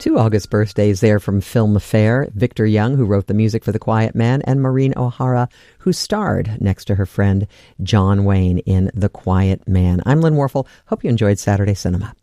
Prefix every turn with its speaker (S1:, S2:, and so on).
S1: Two August birthdays there from Film Affair. Victor Young, who wrote the music for The Quiet Man, and Maureen O'Hara, who starred next to her friend John Wayne in The Quiet Man. I'm Lynn Warfel. Hope you enjoyed Saturday Cinema.